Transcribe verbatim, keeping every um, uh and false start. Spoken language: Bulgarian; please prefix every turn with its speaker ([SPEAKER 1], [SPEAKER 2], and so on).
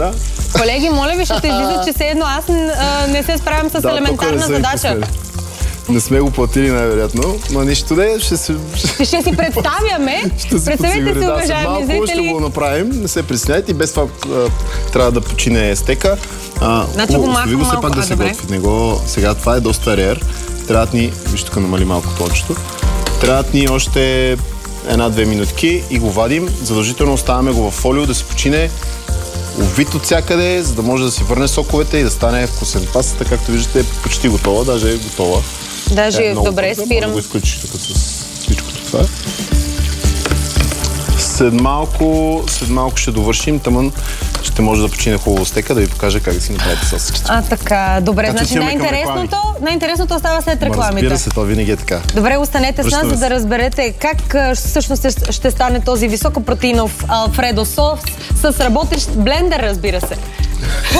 [SPEAKER 1] Колеги, моля ви, ще излиза, че все едно аз а, не се справям с
[SPEAKER 2] да,
[SPEAKER 1] елементарна задача.
[SPEAKER 2] Не сме го платили най-вероятно, но нищо да е, ще се...
[SPEAKER 1] Ще си представяме.
[SPEAKER 2] ще си
[SPEAKER 1] Представете си,
[SPEAKER 2] да,
[SPEAKER 1] уважаеми
[SPEAKER 2] малко
[SPEAKER 1] зрители.
[SPEAKER 2] ще го направим, не се притесняйте и без това а, трябва да почине стека. А,
[SPEAKER 1] значи го махам
[SPEAKER 2] ви го все
[SPEAKER 1] малко,
[SPEAKER 2] пак да
[SPEAKER 1] а,
[SPEAKER 2] се
[SPEAKER 1] добре.
[SPEAKER 2] готви. Него, сега това е доста рер. Трябват ни, виж тук намали малко тончето, трябват ни още една-две минутки и го вадим. Задължително оставяме го в фолио да се почине увит от всякъде, за да може да си върне соковете и да стане вкусен. Пастата, както виждате, е почти готова, даже е готова.
[SPEAKER 1] Даже
[SPEAKER 2] е
[SPEAKER 1] добре,
[SPEAKER 2] бърза.
[SPEAKER 1] спирам.
[SPEAKER 2] Може да го изключиш тук с всичкото това. След малко, след малко ще довършим, тъмън ще може да почине хубаво стека, да ви покажа как да си направите сосичета.
[SPEAKER 1] А, така, добре.
[SPEAKER 2] Като
[SPEAKER 1] Значи най-интересното, най-интересното остава след рекламите.
[SPEAKER 2] Разбира се, то винаги е така.
[SPEAKER 1] Добре, останете с нас, за да разберете как а, всъщност ще стане този високопротеинов алфредо сос с работещ блендер, разбира се.